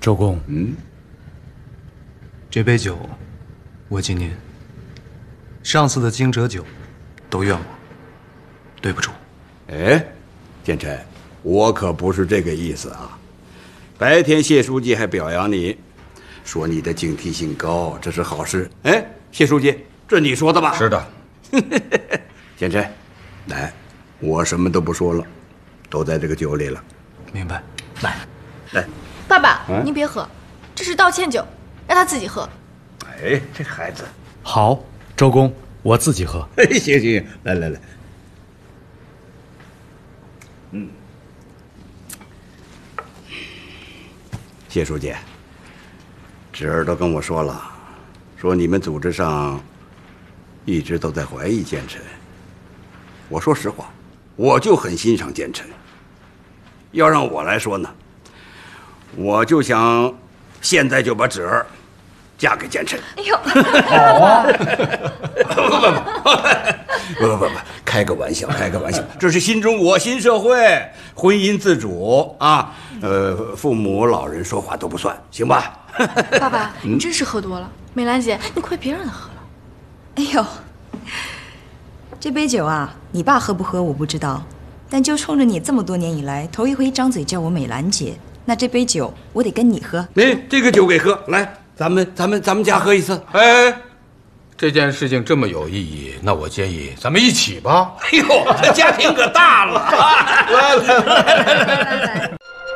周公， 这杯酒，我敬您。上次的惊蛰酒，都怨我，对不住。 哎，建成，我可不是这个意思啊。白天谢书记还表扬你，说你的警惕性高，这是好事。哎，谢书记，这你说的吧？ 是的。 建成，来，我什么都不说了，都在这个酒里了。 明白。 来， 爸爸，您别喝，这是道歉酒，让他自己喝。 哎，这孩子。 好，周公，我自己喝。 行，来。谢书记，侄儿都跟我说了，说你们组织上一直都在怀疑建成。我说实话，我就很欣赏建成。要让我来说呢，我就想现在就把侄儿嫁给建成。 哎呦， 好啊！不，开个玩笑，这是新中国新社会，婚姻自主啊，父母老人说话都不算，行吧？ 爸爸，你真是喝多了。美兰姐，你快别让他喝了。 哎呦，这杯酒啊，你爸喝不喝我不知道，但就冲着你这么多年以来头一回张嘴叫我美兰姐，那这杯酒我得跟你喝。 哎，这个酒给喝，来，咱们家喝一次。 哎，这件事情这么有意义，那我建议咱们一起吧。 哎呦，这家庭可大了！ 来。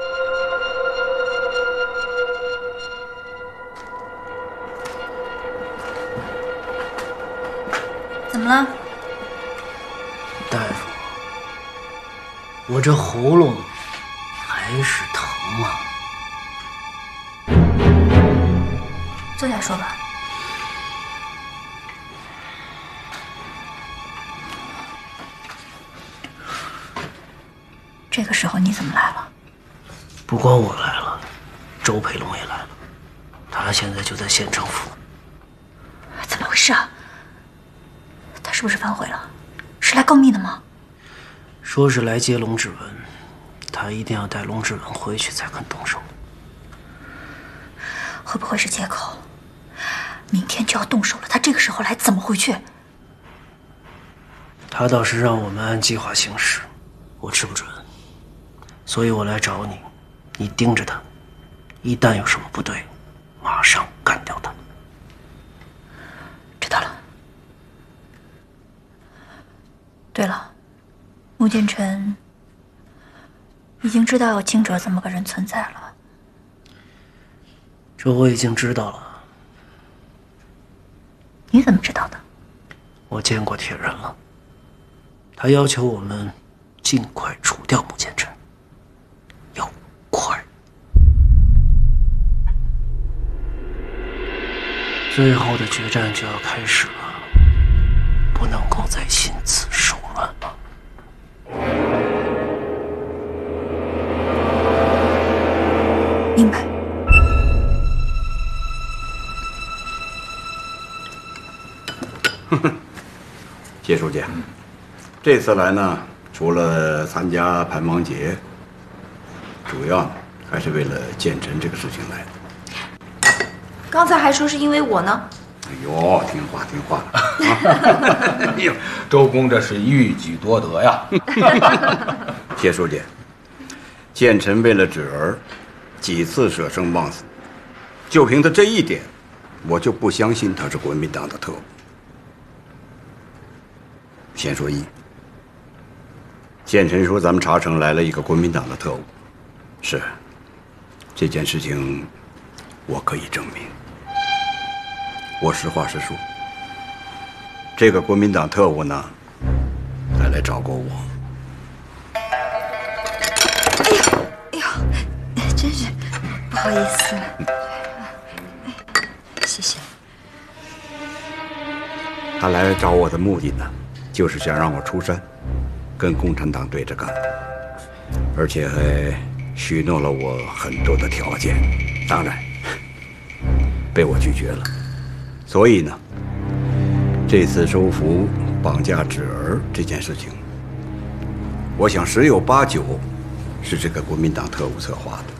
怎么了？ 大夫，我这喉咙还是疼吗？ 坐下说吧。这个时候你怎么来了？ 不光我来了，周培龙也来了，他现在就在县政府。 怎么回事啊？他是不是反悔了？是来告密的吗？ 说是来接龙志文，他一定要带龙志文回去才肯动手。 会不会是借口？明天就要动手了，他这个时候来怎么回去？ 他倒是让我们按计划行事，我吃不准，所以我来找你，你盯着他，一旦有什么不对，马上干掉他。 知道了。对了，穆建成已经知道有清哲这么个人存在了。 这我已经知道了。 你怎么知道的？ 我见过铁人了，他要求我们尽快除掉穆建成，要快。最后的决战就要开始了，不能够再心慈手软了。 明白。 谢书记，这次来呢，除了参加盘王节，主要呢还是为了建成这个事情来的。 刚才还说是因为我呢。 哎呦，听话了。 哎呦，周公这是一举多得呀！ 谢书记，建成为了侄儿，几次舍生忘死，就凭他这一点，我就不相信他是国民党的特务。先说一，建成说咱们茶城来了一个国民党的特务，是，这件事情我可以证明。我实话实说，这个国民党特务呢，还来找过我。 哎呦，真是不好意思。谢谢。 他来找我的目的呢，就是想让我出山，跟共产党对着干，而且还许诺了我很多的条件，当然被我拒绝了。所以呢，这次收服绑架侄儿这件事情，我想10有8、9是这个国民党特务策划的。